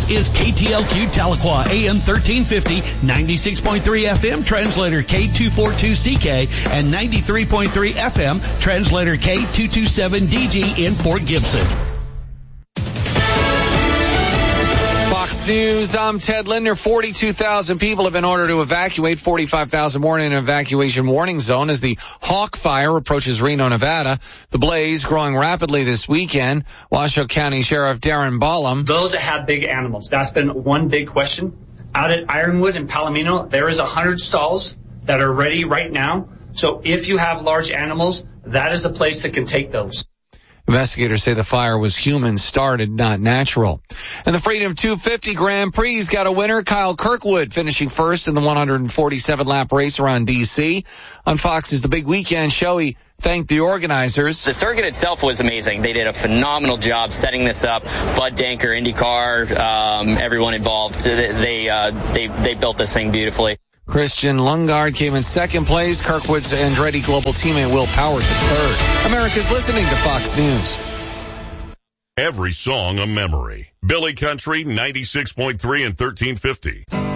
This is KTLQ Tahlequah, AM 1350, 96.3 FM, translator K242CK, and 93.3 FM, translator K227DG in Fort Gibson. Fox News, I'm Ted Linder. 42,000 people have been ordered to evacuate. 45,000 more in an evacuation warning zone as the Hawk Fire approaches Reno, Nevada. The blaze growing rapidly this weekend. Washoe County Sheriff Darren Ballum. Those that have big animals, that's been one big question. Out at Ironwood and Palomino, there is 100 stalls that are ready right now. So if you have large animals, that is a place that can take those. Investigators say the fire was human-started, not natural. And the Freedom 250 Grand Prix's got a winner, Kyle Kirkwood, finishing first in the 147-lap race around D.C. On Fox's The Big Weekend show, he thanked the organizers. The circuit itself was amazing. They did a phenomenal job setting this up. Bud Danker, IndyCar, everyone involved. They built this thing beautifully. Christian Lundgaard came in second place. Kirkwood's Andretti Global teammate Will Powers in third. America's listening to Fox News. Every song a memory. Billy Country, 96.3 and 1350.